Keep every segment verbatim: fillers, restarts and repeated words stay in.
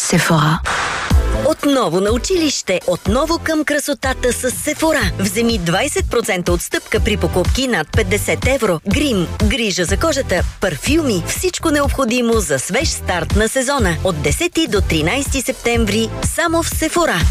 Сефора. Отново на училище, отново към красотата с Сефора. Вземи двайсет процента отстъпка при покупки над петдесет евро. Грим, грижа за кожата, парфюми, всичко необходимо за свеж старт на сезона. От десети до тринайсети септември само в Сефора.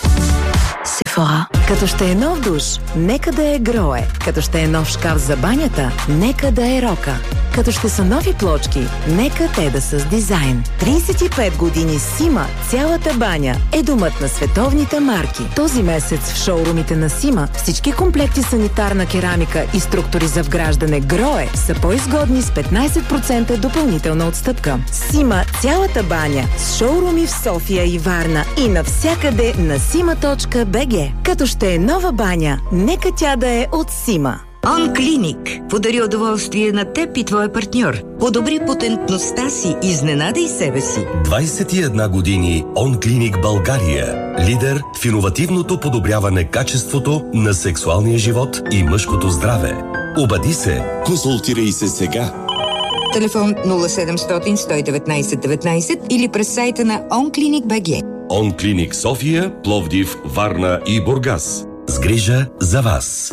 Сефора. Като ще е нов душ, нека да е Грое. Като ще е нов шкаф за банята, нека да е Рока. Като ще са нови плочки, нека те да са с дизайн. трийсет и пет години Сима, цялата баня е домът на световните марки. Този месец в шоурумите на Сима всички комплекти санитарна керамика и структури за вграждане Грое са по-изгодни с петнайсет процента допълнителна отстъпка. Сима, цялата баня с шоуруми в София и Варна и навсякъде на сима точка би джи. Като ще е нова баня, нека тя да е от Сима. OnClinic подари удоволствие на теб и твоя партньор. Подобри потентността си, изненадай себе си. двайсет и една години OnClinic България. Лидер в иновативното подобряване качеството на сексуалния живот и мъжкото здраве. Обади се. Консултирай се сега. Телефон нула седемстотин сто и деветнайсет деветнайсет или през сайта на OnClinic би джи. OnClinic София, Пловдив, Варна и Бургас. С грижа за вас.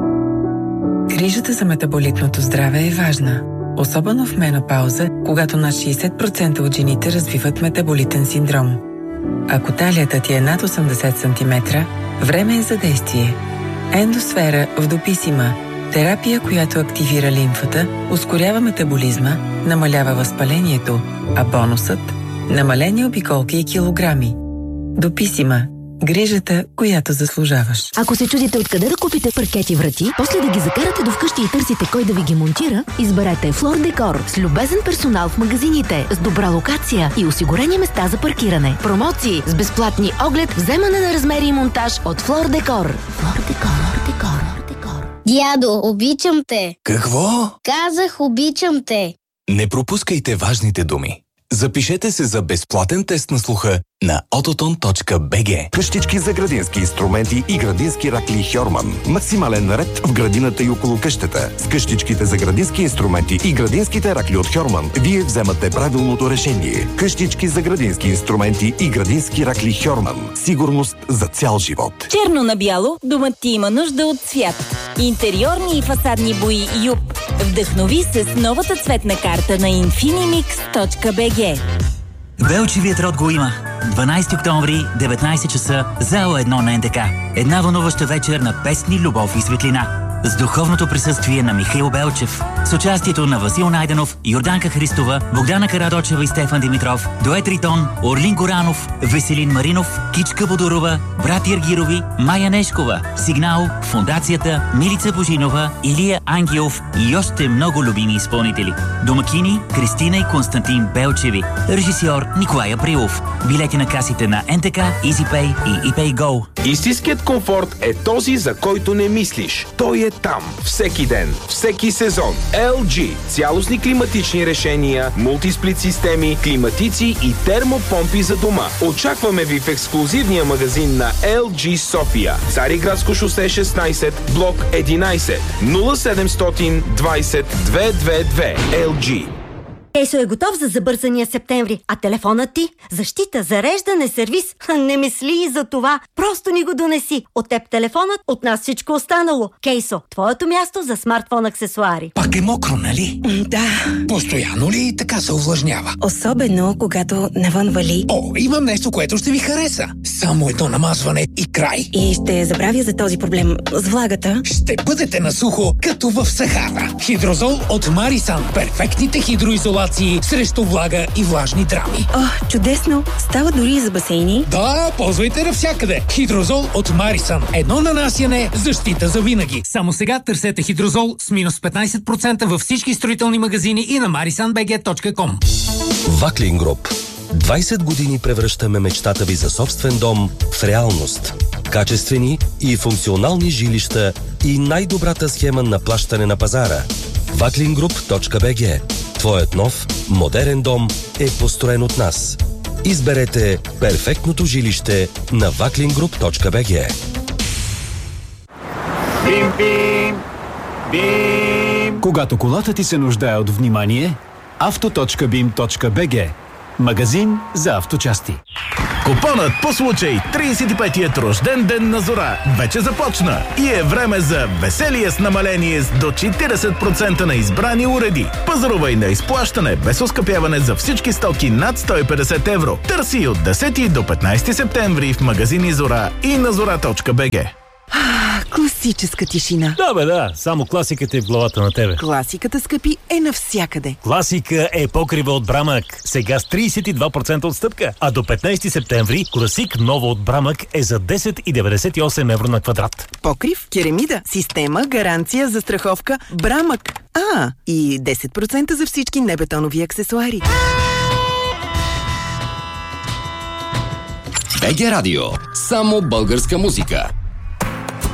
Грижата за метаболитното здраве е важна, особено в менопауза, когато над шейсет процента от жените развиват метаболитен синдром. Ако талията ти е над осемдесет сантиметра, време е за действие. Ендосфера в Дописима – терапия, която активира лимфата, ускорява метаболизма, намалява възпалението, а бонусът – намалени обиколки и килограми. Дописима – грижата, която заслужаваш. Ако се чудите откъде да купите паркети врати, после да ги закарате до вкъщи и търсите кой да ви ги монтира, изберете Флор Декор с любезен персонал в магазините, с добра локация и осигурени места за паркиране. Промоции с безплатни оглед, вземане на размери и монтаж от Флор Декор. Флор Декор, Декор, Декор. Дядо, обичам те. Какво? Казах, обичам те. Не пропускайте важните думи. Запишете се за безплатен тест на слуха на ототон точка би джи. Къщички за градински инструменти и градински ракли Хьорман. Максимален ред в градината и около къщата. С къщичките за градински инструменти и градинските ракли от Хьорман вие вземате правилното решение. Къщички за градински инструменти и градински ракли Хьорман. Сигурност за цял живот. Черно на бяло, домът ти има нужда от цвят. Интериорни и фасадни бои Юп. Вдъхнови се с новата цветна карта на инфинимикс точка би джи. Белчевият род го има. дванайсети октомври, деветнайсет часа, зала едно на ен те ка. Една вълнуваща вечер на песни, любов и светлина. С духовното присъствие на Михаил Белчев. С участието на Васил Найденов, Йорданка Христова, Богдана Карадочева и Стефан Димитров, Дует Ритон, Орлин Горанов, Веселин Маринов, Кичка Бодорова, брат Иргирови, Майя Нешкова, Сигнал, Фондацията, Милица Божинова, Илия Ангелов и още много любими изпълнители. Домакини Кристина и Константин Белчеви. Режисьор Николай Априлов. Билети на касите на ен те ка, EasyPay и ePayGo. Истинският комфорт е този, за който не мислиш. Той е там. Всеки ден, всеки сезон. ел джи. Цялостни климатични решения, мултисплит системи, климатици и термопомпи за дома. Очакваме ви в ексклузивния магазин на ел джи София. Цариградско шосе шестнайсет, блок единайсет, нула седемстотин двайсет двеста двадесет и две. ел джи. Кейсо е готов за забързания септември, а телефонът ти? Защита, зареждане, сервис? Не мисли и за това. Просто ни го донеси. От теб телефонът, от нас всичко останало. Кейсо, твоето място за смартфон аксесуари. Пак е мокро, нали? Да. Постоянно ли така се увлажнява? Особено, когато навън вали. О, имам нещо, което ще ви хареса. Само едно намазване и край. И ще забравя за този проблем с влагата. Ще бъдете на сухо, като в Сахара. Хидрозол от Марисан. Перфектните хидроизолации срещу влага и влажни драми. О, чудесно! Става дори и за басейни. Да, ползвайте навсякъде. Хидрозол от Марисан. Едно нанасяне, защита за винаги. Само сега търсете хидрозол с минус петнайсет процента във всички строителни магазини и на марисан би джи точка ком. Ваклин Груп. двайсет години превръщаме мечтата ви за собствен дом в реалност. Качествени и функционални жилища и най-добрата схема на плащане на пазара. ваклин груп точка би джи. Твоят нов, модерен дом е построен от нас. Изберете перфектното жилище на ваклин груп точка би джи. Бим, бим, бим. Когато колата ти се нуждае от внимание, авто точка бим точка би джи Магазин за авточасти. Купонът по случай тридесет и петият рожден ден на Зора вече започна и е време за веселие с намаление с до четиридесет процента на избрани уреди. Пазарувай на изплащане без оскъпяване за всички стоки над сто и петдесет евро. Търси от десети до петнайсети септември в магазини Зора и на зора точка би джи. Класическа тишина. Да, бе, да. Само класиката е в главата на тебе. Класиката, скъпи, е навсякъде. Класика е покрива от Брамък. Сега с тридесет и два процента отстъпка. А до петнайсети септември класик ново от Брамък е за десет и деветдесет и осем евро на квадрат. Покрив, керамида, система, гаранция, застраховка, Брамък. А, и десет процента за всички небетонови аксесуари. БГ Радио. Само българска музика.